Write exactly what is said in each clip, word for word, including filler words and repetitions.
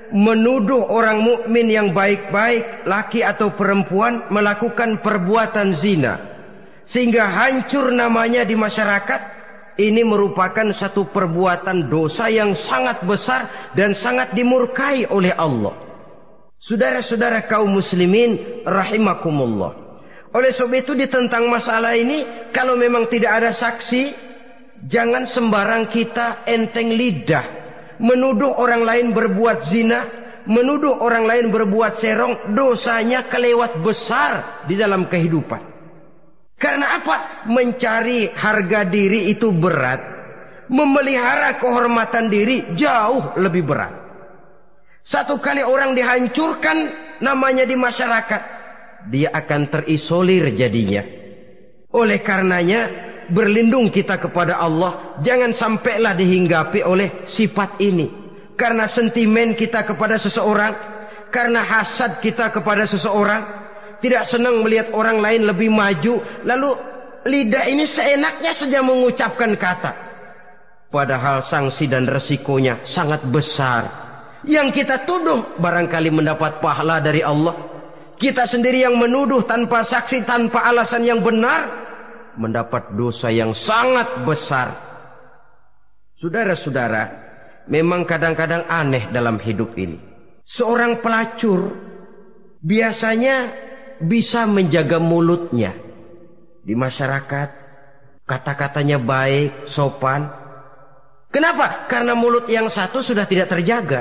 menuduh orang mukmin yang baik-baik, laki atau perempuan, melakukan perbuatan zina sehingga hancur namanya di masyarakat. Ini merupakan satu perbuatan dosa yang sangat besar dan sangat dimurkai oleh Allah. Saudara-saudara kaum muslimin rahimakumullah. Oleh sebab itu di tentang masalah ini, kalau memang tidak ada saksi, jangan sembarang kita enteng lidah menuduh orang lain berbuat zina, menuduh orang lain berbuat serong. Dosanya kelewat besar di dalam kehidupan. Karena apa? Mencari harga diri itu berat, memelihara kehormatan diri jauh lebih berat. Satu kali orang dihancurkan namanya di masyarakat, dia akan terisolir jadinya. Oleh karenanya, berlindung kita kepada Allah, jangan sampailah dihinggapi oleh sifat ini. Karena sentimen kita kepada seseorang, karena hasad kita kepada seseorang, tidak senang melihat orang lain lebih maju, lalu lidah ini seenaknya saja mengucapkan kata, padahal sanksi dan resikonya sangat besar. Yang kita tuduh barangkali mendapat pahala dari Allah, kita sendiri yang menuduh tanpa saksi, tanpa alasan yang benar, mendapat dosa yang sangat besar. Saudara-saudara, memang kadang-kadang aneh dalam hidup ini. Seorang pelacur biasanya bisa menjaga mulutnya di masyarakat, kata-katanya baik, sopan. Kenapa? Karena mulut yang satu sudah tidak terjaga.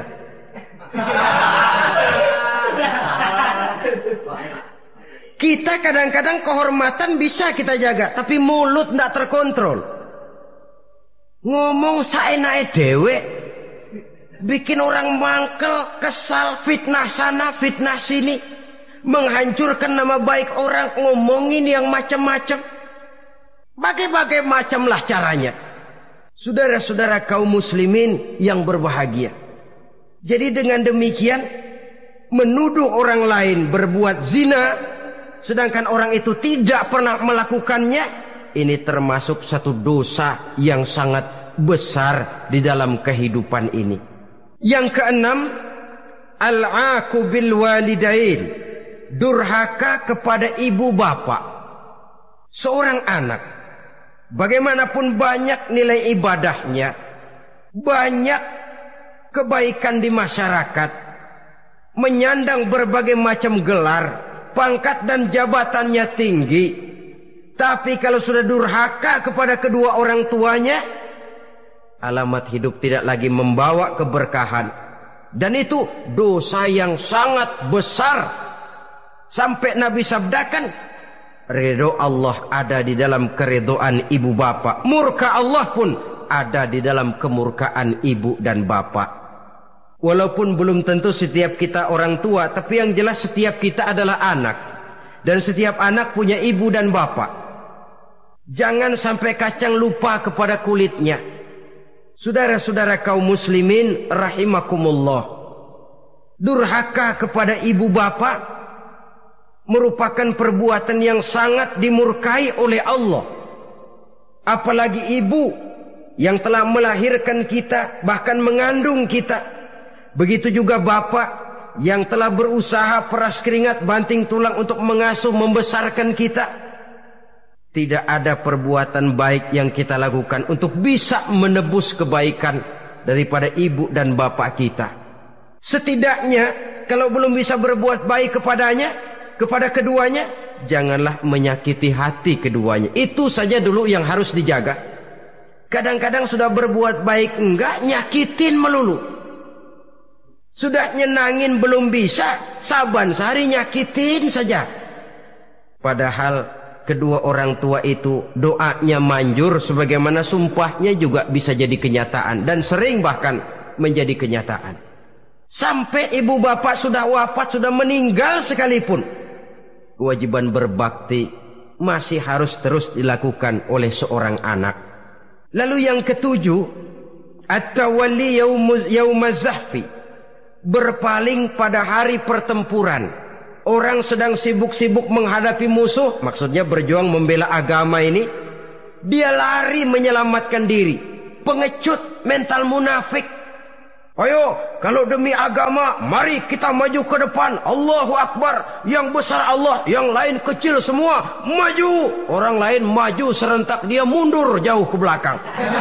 Kita kadang-kadang kehormatan bisa kita jaga, tapi mulut tidak terkontrol. Ngomong saenake dhewe, bikin orang mangkel, kesal, fitnah sana, fitnah sini, menghancurkan nama baik orang, ngomongin yang macam-macam. Bagai-bagai macamlah caranya. Saudara-saudara kaum muslimin yang berbahagia. Jadi dengan demikian, menuduh orang lain berbuat zina, sedangkan orang itu tidak pernah melakukannya, ini termasuk satu dosa yang sangat besar di dalam kehidupan ini. Yang keenam, al-'aqu bil walidain, durhaka kepada ibu bapak. Seorang anak, bagaimanapun banyak nilai ibadahnya, banyak kebaikan di masyarakat, menyandang berbagai macam gelar, pangkat dan jabatannya tinggi, tapi kalau sudah durhaka kepada kedua orang tuanya, alamat hidup tidak lagi membawa keberkahan, dan itu dosa yang sangat besar. Sampai Nabi sabdakan, ridho Allah ada di dalam keridhaan ibu bapak, murka Allah pun ada di dalam kemurkaan ibu dan bapak. Walaupun belum tentu setiap kita orang tua, tapi yang jelas setiap kita adalah anak, dan setiap anak punya ibu dan bapak. Jangan sampai kacang lupa kepada kulitnya. Saudara-saudara kaum muslimin rahimakumullah, durhaka kepada ibu bapak merupakan perbuatan yang sangat dimurkai oleh Allah. Apalagi ibu yang telah melahirkan kita, bahkan mengandung kita. Begitu juga bapak yang telah berusaha peras keringat banting tulang untuk mengasuh membesarkan kita. Tidak ada perbuatan baik yang kita lakukan untuk bisa menebus kebaikan daripada ibu dan bapak kita. Setidaknya kalau belum bisa berbuat baik kepadanya, kepada keduanya, janganlah menyakiti hati keduanya. Itu saja dulu yang harus dijaga. Kadang-kadang sudah berbuat baik enggak, nyakitin melulu. Sudah nyenangin belum bisa, saban sehari nyakitin saja. Padahal kedua orang tua itu doanya manjur, sebagaimana sumpahnya juga bisa jadi kenyataan, dan sering bahkan menjadi kenyataan. Sampai ibu bapak sudah wafat, sudah meninggal sekalipun, kewajiban berbakti masih harus terus dilakukan oleh seorang anak. Lalu yang ketujuh, at-tawalli yaumaz zahfi, berpaling pada hari pertempuran. Orang sedang sibuk-sibuk menghadapi musuh, maksudnya berjuang membela agama ini, dia lari menyelamatkan diri. Pengecut, mental munafik. Ayo, kalau demi agama, mari kita maju ke depan. Allahu Akbar. Yang besar Allah, yang lain kecil semua. Maju. Orang lain maju serentak, dia mundur jauh ke belakang.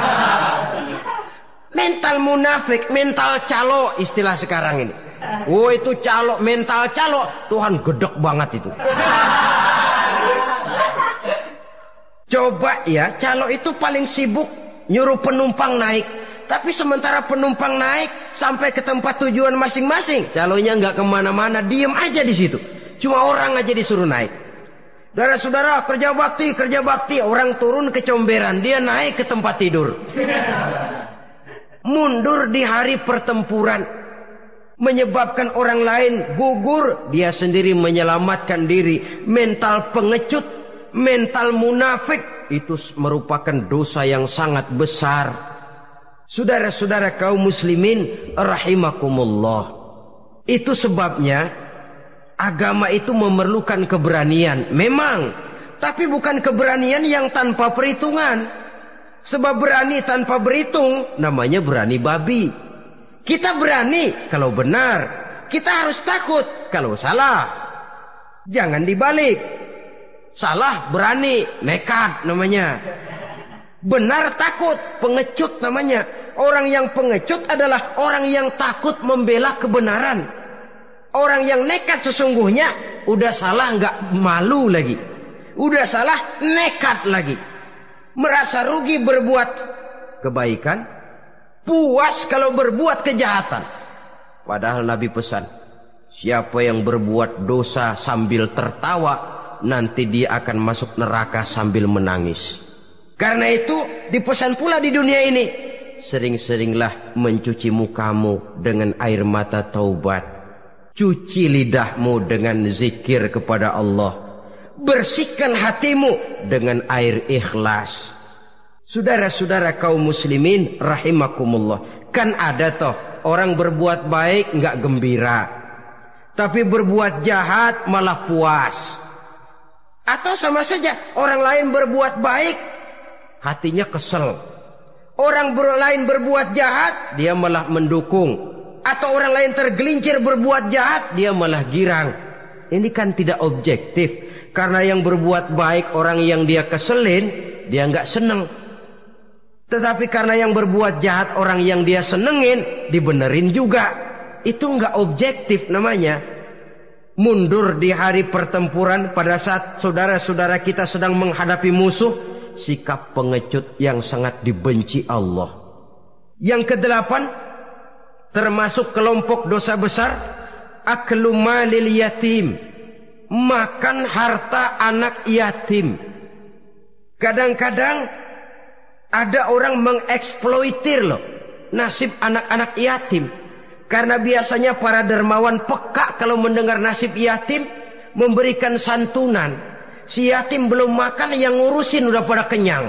Mental munafik, mental calo istilah sekarang ini. Oh itu calo, mental calo. Tuhan gedek banget itu. Coba ya, calo itu paling sibuk nyuruh penumpang naik. Tapi sementara penumpang naik sampai ke tempat tujuan masing-masing, calonya nggak kemana-mana, diem aja di situ. Cuma orang aja disuruh naik. Saudara-saudara, kerja bakti, kerja bakti. Orang turun ke comberan, dia naik ke tempat tidur. Mundur di hari pertempuran, menyebabkan orang lain gugur, dia sendiri menyelamatkan diri. Mental pengecut, mental munafik, itu merupakan dosa yang sangat besar. Saudara-saudara kaum muslimin rahimakumullah. Itu sebabnya agama itu memerlukan keberanian. Memang, tapi bukan keberanian yang tanpa perhitungan. Sebab berani tanpa berhitung namanya berani babi. Kita berani kalau benar, kita harus takut kalau salah. Jangan dibalik. Salah berani, nekat namanya. Benar takut, pengecut namanya. Orang yang pengecut adalah orang yang takut membela kebenaran. Orang yang nekat sesungguhnya udah salah nggak malu lagi. Udah salah nekat lagi. Merasa rugi berbuat kebaikan, puas kalau berbuat kejahatan. Padahal Nabi pesan, siapa yang berbuat dosa sambil tertawa, nanti dia akan masuk neraka sambil menangis. Karena itu dipesan pula di dunia ini, sering-seringlah mencuci mukamu dengan air mata taubat. Cuci lidahmu dengan zikir kepada Allah. Bersihkan hatimu dengan air ikhlas. Saudara-saudara kaum muslimin rahimakumullah. Kan ada toh orang berbuat baik nggak gembira, tapi berbuat jahat malah puas. Atau sama saja orang lain berbuat baik, hatinya kesel. Orang ber lain berbuat jahat, dia malah mendukung. Atau orang lain tergelincir berbuat jahat, dia malah girang. Ini kan tidak objektif. Karena yang berbuat baik, orang yang dia keselin, dia nggak seneng. Tetapi karena yang berbuat jahat, orang yang dia senengin, dibenerin juga. Itu nggak objektif namanya. Mundur di hari pertempuran pada saat saudara-saudara kita sedang menghadapi musuh, sikap pengecut yang sangat dibenci Allah. Yang kedelapan, termasuk kelompok dosa besar, aklu malil yatim, makan harta anak yatim. Kadang-kadang ada orang mengeksploitir loh nasib anak-anak yatim. Karena biasanya para dermawan peka kalau mendengar nasib yatim, memberikan santunan. Si yatim belum makan, yang ngurusin udah pada kenyang.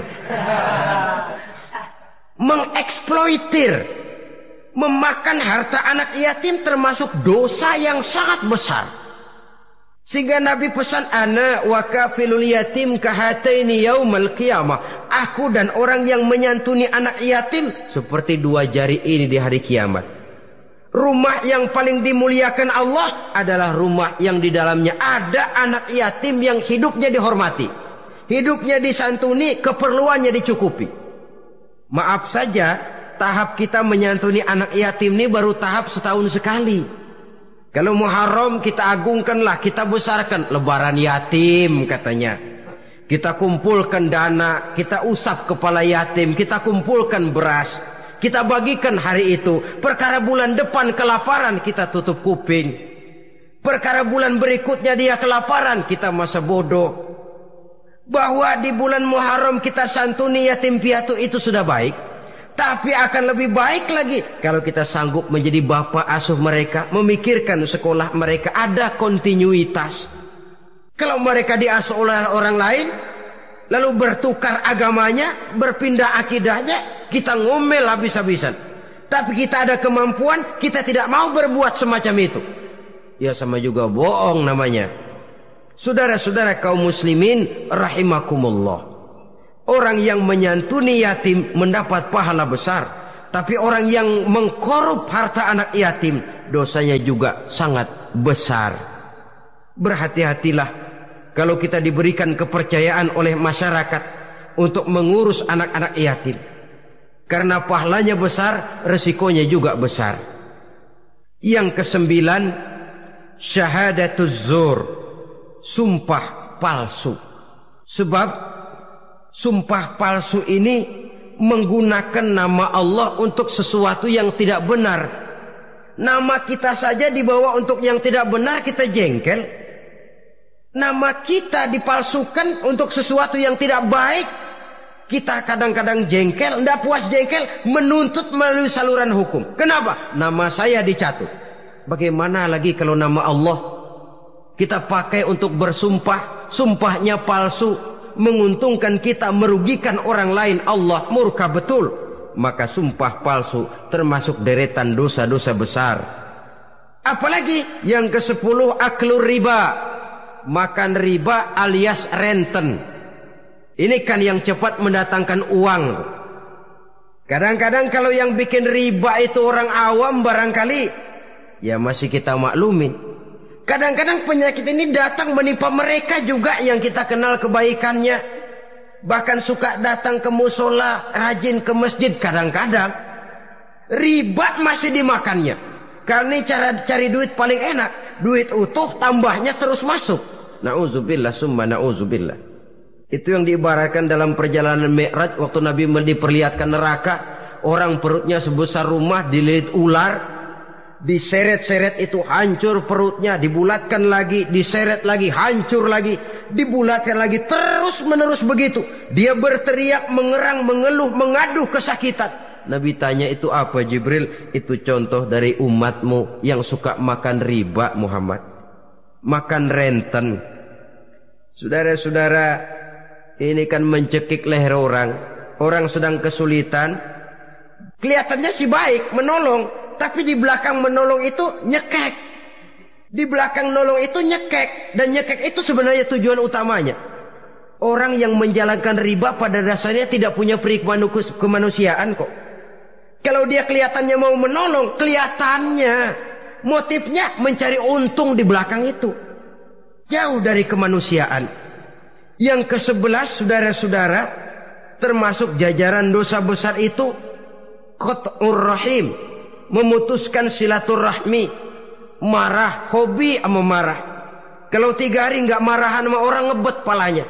Mengeksploitir, memakan harta anak yatim termasuk dosa yang sangat besar. Sehingga Nabi pesan, ana wa kafilul yatim kahataini yaumal qiyamah. Aku dan orang yang menyantuni anak yatim seperti dua jari ini di hari kiamat. Rumah yang paling dimuliakan Allah adalah rumah yang di dalamnya ada anak yatim yang hidupnya dihormati, hidupnya disantuni, keperluannya dicukupi. Maaf saja, tahap kita menyantuni anak yatim ini baru tahap setahun sekali. Kalau Muharram kita agungkanlah, kita besarkan. Lebaran yatim katanya. Kita kumpulkan dana, kita usap kepala yatim, kita kumpulkan beras, kita bagikan hari itu. Perkara bulan depan kelaparan, kita tutup kuping. Perkara bulan berikutnya dia kelaparan, kita masa bodoh. Bahwa di bulan Muharram kita santuni yatim piatu itu sudah baik. Tapi akan lebih baik lagi kalau kita sanggup menjadi bapak asuh mereka, memikirkan sekolah mereka, ada kontinuitas. Kalau mereka diasuh oleh orang lain, lalu bertukar agamanya, berpindah akidahnya, kita ngomel habis-habisan. Tapi kita ada kemampuan, kita tidak mau berbuat semacam itu. Ya sama juga bohong namanya. Saudara-saudara kaum muslimin rahimakumullah. Orang yang menyantuni yatim mendapat pahala besar. Tapi orang yang mengkorup harta anak yatim, dosanya juga sangat besar. Berhati-hatilah kalau kita diberikan kepercayaan oleh masyarakat untuk mengurus anak-anak yatim. Karena pahalanya besar, resikonya juga besar. Yang kesembilan, syahadatuz zur, sumpah palsu. Sebab sumpah palsu ini menggunakan nama Allah untuk sesuatu yang tidak benar. Nama kita saja dibawa untuk yang tidak benar, kita jengkel. Nama kita dipalsukan untuk sesuatu yang tidak baik, kita kadang-kadang jengkel. Tidak puas jengkel, menuntut melalui saluran hukum. Kenapa? Nama saya dicatut. Bagaimana lagi kalau nama Allah kita pakai untuk bersumpah, sumpahnya palsu, menguntungkan kita, merugikan orang lain, Allah murka betul. Maka sumpah palsu termasuk deretan dosa-dosa besar. Apalagi yang kesepuluh, aklur riba, makan riba alias renten. Ini kan yang cepat mendatangkan uang. Kadang-kadang kalau yang bikin riba itu orang awam barangkali, ya masih kita maklumin. Kadang-kadang penyakit ini datang menimpa mereka juga yang kita kenal kebaikannya. Bahkan suka datang ke musola, rajin ke masjid. Kadang-kadang riba masih dimakannya. Karena cara cari duit paling enak. Duit utuh, tambahnya terus masuk. Na'udzubillah summa na'udzubillah. Itu yang diibaratkan dalam perjalanan Mi'raj, waktu Nabi diperlihatkan neraka. Orang perutnya sebesar rumah, dililit ular. Diseret-seret itu hancur perutnya, dibulatkan lagi, diseret lagi, hancur lagi, dibulatkan lagi, terus menerus begitu. Dia berteriak, mengerang, mengeluh, mengaduh kesakitan. Nabi tanya, itu apa Jibril? Itu contoh dari umatmu yang suka makan riba Muhammad, makan renten. Saudara-saudara, ini kan mencekik leher orang. Orang sedang kesulitan, kelihatannya sih baik, menolong. Tapi di belakang menolong itu nyekek. Di belakang nolong itu nyekek. Dan nyekek itu sebenarnya tujuan utamanya. Orang yang menjalankan riba pada dasarnya tidak punya peri kemanusiaan kok. Kalau dia kelihatannya mau menolong, kelihatannya motifnya mencari untung di belakang itu. Jauh dari kemanusiaan. Yang kesebelas, saudara-saudara, termasuk jajaran dosa besar itu qat'ur rahim, memutuskan silaturahmi. Marah, hobi sama marah. Kalau tiga hari nggak marahan sama orang, ngebet palanya.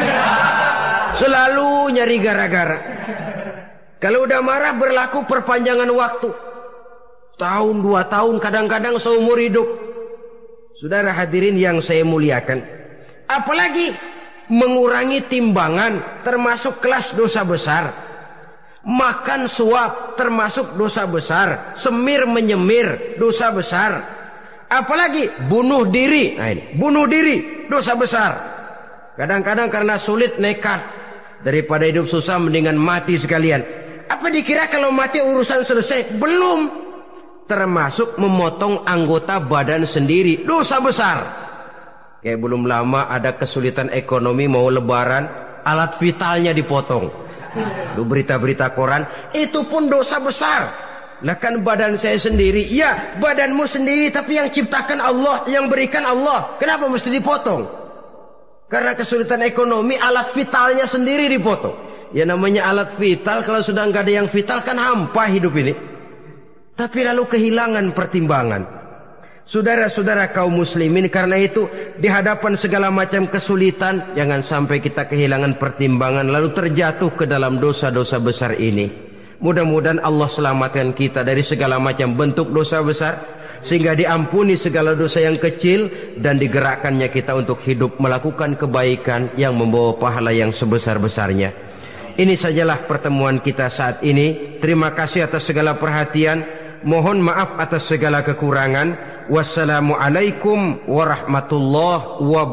Selalu nyari gara-gara. Kalau udah marah berlaku perpanjangan waktu. Tahun, dua tahun, kadang-kadang seumur hidup. Saudara hadirin yang saya muliakan. Apalagi mengurangi timbangan termasuk kelas dosa besar. Makan suap termasuk dosa besar. Semir menyemir dosa besar. Apalagi bunuh diri. Nah ini, bunuh diri dosa besar. Kadang-kadang karena sulit nekat, daripada hidup susah mendingan mati sekalian. Apa dikira kalau mati urusan selesai? Belum. Termasuk memotong anggota badan sendiri, dosa besar. Kayak belum lama ada kesulitan ekonomi, mau lebaran, alat vitalnya dipotong. Lu berita-berita koran, itu pun dosa besar. Lah kan badan saya sendiri. Ya, badanmu sendiri, tapi yang ciptakan Allah, yang berikan Allah. Kenapa mesti dipotong? Karena kesulitan ekonomi, alat vitalnya sendiri dipotong. Ya namanya alat vital, kalau sudah nggak ada yang vital kan hampa hidup ini. Tapi lalu kehilangan pertimbangan. Saudara-saudara kaum muslimin, karena itu di hadapan segala macam kesulitan, jangan sampai kita kehilangan pertimbangan lalu terjatuh ke dalam dosa-dosa besar ini. Mudah-mudahan Allah selamatkan kita dari segala macam bentuk dosa besar, sehingga diampuni segala dosa yang kecil, dan digerakkannya kita untuk hidup melakukan kebaikan yang membawa pahala yang sebesar-besarnya. Ini sajalah pertemuan kita saat ini. Terima kasih atas segala perhatian. Mohon maaf atas segala kekurangan. Wassalamualaikum warahmatullahi wabarakatuh.